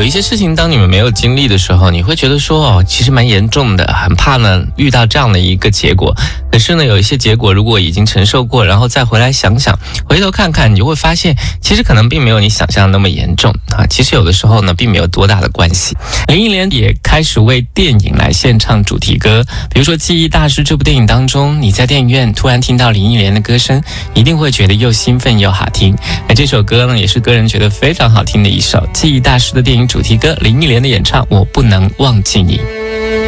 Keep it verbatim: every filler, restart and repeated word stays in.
一些事情当你们没有经历的时候，你会觉得说哦，其实蛮严重的，很怕呢遇到这样的一个结果。可是呢，有一些结果如果已经承受过，然后再回来想想，回头看看，你就会发现其实可能并没有你想象的那么严重啊。其实有的时候呢并没有多大的关系。林忆莲也开始为电影来献唱主题歌，比如说《记忆大师》这部电影当中，你在电影院突然听到林忆莲的歌声，一定会觉得又兴奋又好听。那这首歌呢也是个人觉得非常好听的一首《记忆大师》的电影主题歌，林忆莲的演唱《我不能忘记你》。